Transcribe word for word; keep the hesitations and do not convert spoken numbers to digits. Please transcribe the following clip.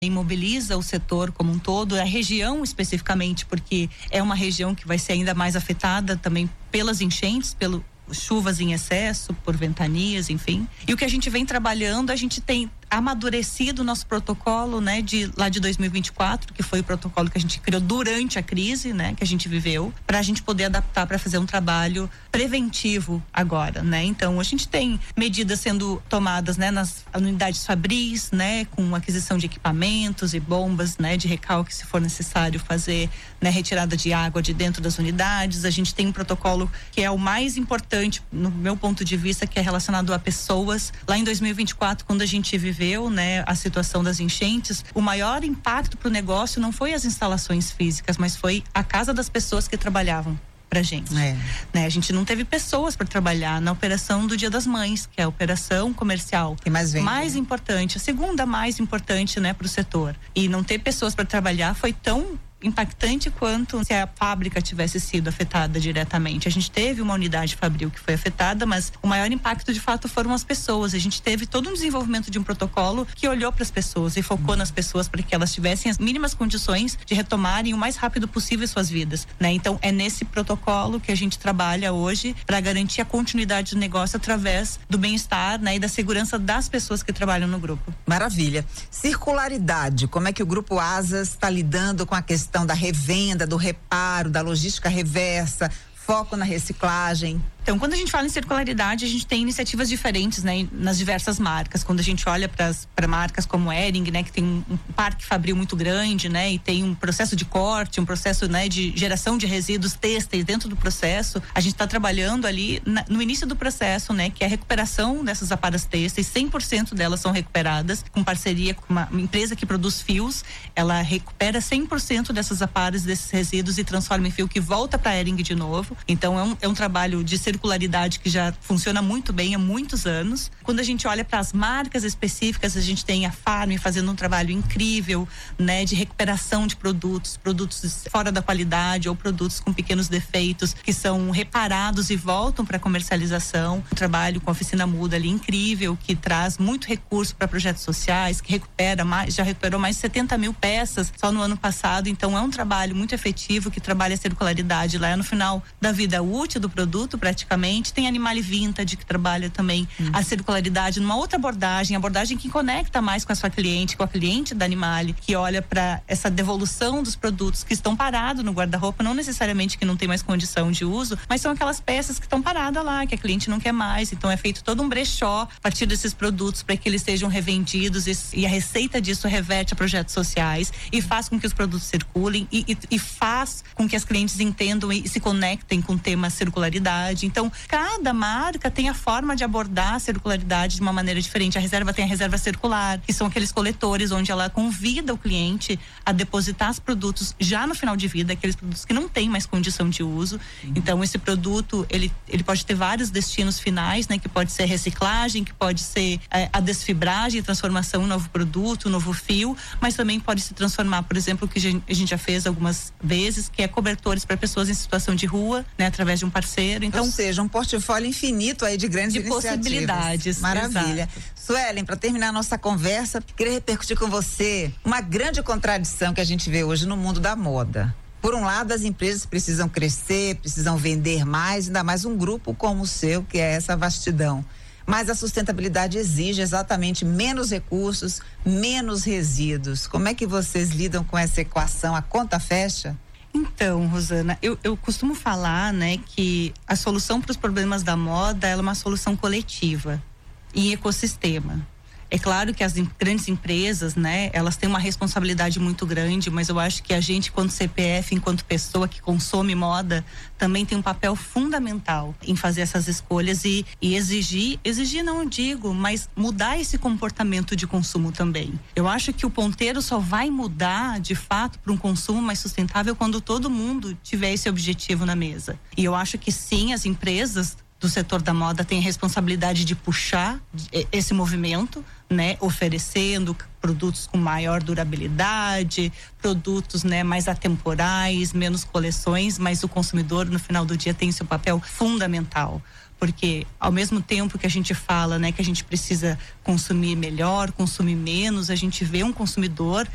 imobiliza o setor como um todo, a região especificamente, porque é uma região que vai ser ainda mais afetada também pelas enchentes, pelo chuvas em excesso, por ventanias, enfim. E o que a gente vem trabalhando, a gente tem amadurecido o nosso protocolo, né, de lá de dois mil e vinte e quatro, que foi o protocolo que a gente criou durante a crise, né, que a gente viveu, para a gente poder adaptar para fazer um trabalho preventivo agora, né? Então a gente tem medidas sendo tomadas, né, nas unidades fabris, né, com aquisição de equipamentos e bombas, né, de recalque se for necessário fazer, né, retirada de água de dentro das unidades. A gente tem um protocolo que é o mais importante no meu ponto de vista, que é relacionado a pessoas. Lá em dois mil e vinte e quatro, quando a gente viveu né, a situação das enchentes, o maior impacto para o negócio não foi as instalações físicas, mas foi a casa das pessoas que trabalhavam pra gente. É. Né? A gente não teve pessoas para trabalhar na operação do Dia das Mães, que é a operação comercial que mais, vende, mais né? importante, a segunda mais importante, né, para o setor. E não ter pessoas para trabalhar foi tão impactante quanto se a fábrica tivesse sido afetada diretamente. A gente teve uma unidade fabril que foi afetada, mas o maior impacto de fato foram as pessoas. A gente teve todo um desenvolvimento de um protocolo que olhou para as pessoas e focou hum. nas pessoas para que elas tivessem as mínimas condições de retomarem o mais rápido possível suas vidas, né? Então é nesse protocolo que a gente trabalha hoje para garantir a continuidade do negócio através do bem-estar, né, e da segurança das pessoas que trabalham no grupo. Maravilha. Circularidade, como é que o Grupo Asas está lidando com a questão da revenda, do reparo, da logística reversa, foco na reciclagem? Então, quando a gente fala em circularidade, a gente tem iniciativas diferentes, né, nas diversas marcas. Quando a gente olha para marcas como Hering, né, que tem um, um parque fabril muito grande, né, e tem um processo de corte, um processo, né, de geração de resíduos têxteis dentro do processo, a gente está trabalhando ali na, no início do processo, né, que é a recuperação dessas aparas têxteis. cem por cento delas são recuperadas com parceria com uma, uma empresa que produz fios. Ela recupera cem por cento dessas aparas, desses resíduos, e transforma em fio que volta para a Hering de novo. Então, é um, é um trabalho de circularidade que já funciona muito bem há muitos anos. Quando a gente olha para as marcas específicas, a gente tem a Farm fazendo um trabalho incrível, né, de recuperação de produtos, produtos fora da qualidade ou produtos com pequenos defeitos que são reparados e voltam para comercialização. Um trabalho com a Oficina Muda ali incrível, que traz muito recurso para projetos sociais, que recupera mais, já recuperou mais de setenta mil peças só no ano passado. Então é um trabalho muito efetivo que trabalha a circularidade lá no final da vida útil do produto, praticamente. Tem Animale Vintage, que trabalha também hum. a circularidade numa outra abordagem, abordagem que conecta mais com a sua cliente, com a cliente da Animale, que olha para essa devolução dos produtos que estão parados no guarda-roupa, não necessariamente que não tem mais condição de uso, mas são aquelas peças que estão paradas lá, que a cliente não quer mais. Então é feito todo um brechó a partir desses produtos para que eles sejam revendidos, e, e a receita disso reverte a projetos sociais e faz com que os produtos circulem e, e, e faz com que as clientes entendam e se conectem com o tema circularidade. Então, cada marca tem a forma de abordar a circularidade de uma maneira diferente. A reserva tem a reserva circular, que são aqueles coletores onde ela convida o cliente a depositar os produtos já no final de vida, aqueles produtos que não têm mais condição de uso. Uhum. Então, esse produto, ele, ele pode ter vários destinos finais, né? Que pode ser reciclagem, que pode ser é, a desfibragem, transformação em novo produto, novo fio, mas também pode se transformar, por exemplo, o que a gente já fez algumas vezes, que é cobertores para pessoas em situação de rua, né? Através de um parceiro. Então, ou seja, um portfólio infinito aí de grandes de iniciativas. Possibilidades. Maravilha. Exato. Suelen, para terminar a nossa conversa, queria repercutir com você uma grande contradição que a gente vê hoje no mundo da moda. Por um lado, as empresas precisam crescer, precisam vender mais, ainda mais um grupo como o seu, que é essa vastidão. Mas a sustentabilidade exige exatamente menos recursos, menos resíduos. Como é que vocês lidam com essa equação? A conta fecha? Então, Rosana, eu, eu costumo falar, né, que a solução para os problemas da moda ela é uma solução coletiva em ecossistema. É claro que as grandes empresas, né, elas têm uma responsabilidade muito grande, mas eu acho que a gente, enquanto C P F, enquanto pessoa que consome moda, também tem um papel fundamental em fazer essas escolhas e, e exigir, exigir não digo, mas mudar esse comportamento de consumo também. Eu acho que o ponteiro só vai mudar, de fato, para um consumo mais sustentável quando todo mundo tiver esse objetivo na mesa. E eu acho que sim, as empresas do setor da moda tem a responsabilidade de puxar esse movimento, né, oferecendo produtos com maior durabilidade, produtos, né, mais atemporais, menos coleções, mas o consumidor no final do dia tem seu papel fundamental. Porque ao mesmo tempo que a gente fala, né, que a gente precisa consumir melhor, consumir menos, a gente vê um consumidor